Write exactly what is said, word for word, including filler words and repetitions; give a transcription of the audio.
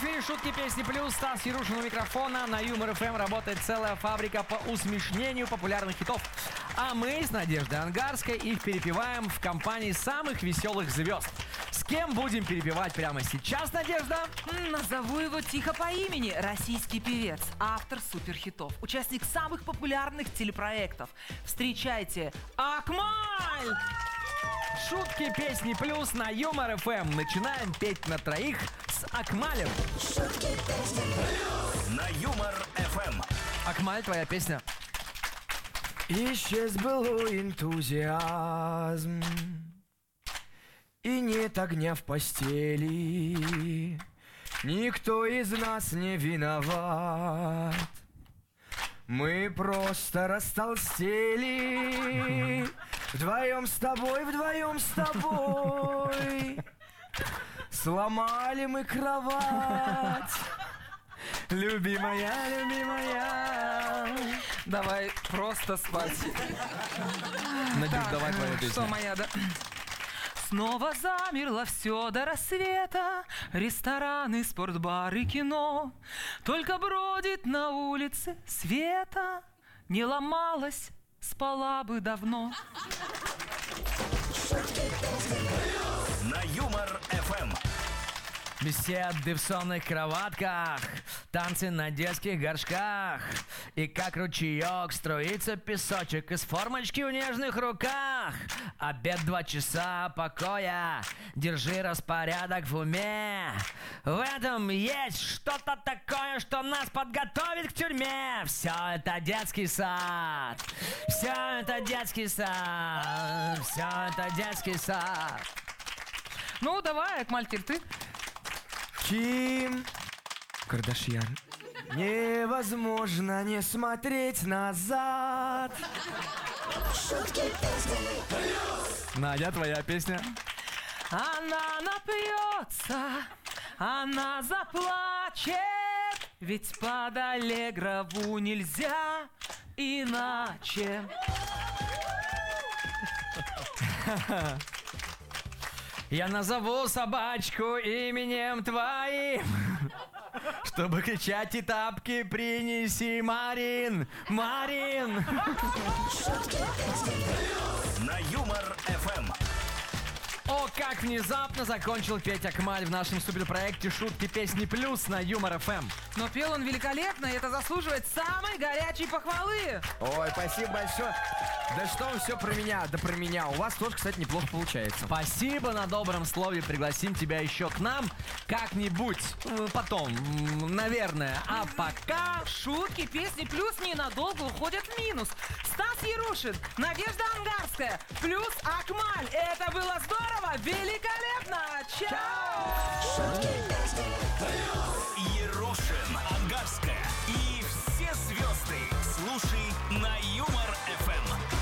эфире шутки, песни плюс. Стас Ярушин у микрофона. На Юмор ФМ работает целая фабрика по усмешнению популярных хитов. А мы с Надеждой Ангарской их перепеваем в компании самых веселых звезд. С кем будем перепевать прямо сейчас, Надежда? Назову его тихо по имени. Российский певец, автор суперхитов, участник самых популярных телепроектов. Встречайте, Акмаль! Шутки, песни плюс на Юмор ФМ. Начинаем петь на троих с Акмалем. Шутки, песни плюс на Юмор ФМ. Акмаль, твоя песня. Исчез былой энтузиазм, и нет огня в постели. Никто из нас не виноват, мы просто растолстели. Вдвоем с тобой, вдвоем с тобой сломали мы кровать. Любимая, любимая, давай просто спать. Надюш, давай твою песню. Что моя, да? Снова замерло все до рассвета. Рестораны, спортбары, кино. Только бродит на улице света. Не ломалась, спала бы давно. На Юмор ФМ. Беседы в сонных кроватках, танцы на детских горшках. И как ручеек струится песочек из формочки в нежных руках. Обед два часа покоя, держи распорядок в уме. В этом есть что-то такое, что нас подготовит к тюрьме. Все это детский сад, все это детский сад, все это детский сад. Ну, давай, Акмаль, теперь ты. Ким Кардашьян. Невозможно не смотреть назад. Шутки, песни плюс. Надя, твоя песня. Она напьется, она заплачет, ведь под Аллегрову нельзя иначе. Я назову собачку именем твоим, чтобы кричать и тапки принеси, Марин, Марин. Шутки, песни плюс. На Юмор ФМ. О, как внезапно закончил петь Акмаль в нашем суперпроекте «Шутки, песни плюс» на Юмор ФМ. Но пел он великолепно, и это заслуживает самой горячей похвалы. Ой, спасибо большое. Да что вы все про меня, да про меня. У вас тоже, кстати, неплохо получается. Спасибо на добром слове. Пригласим тебя еще к нам как-нибудь э, потом, м, наверное. А пока... Шутки, песни плюс ненадолго уходят в минус. Стас Ярушин, Надежда Ангарская, плюс Акмаль. Это было здорово, великолепно. Чао! Шутки, песни плюс. Ярушин, Ангарская и все звезды. Слушай на Юмор ФМ.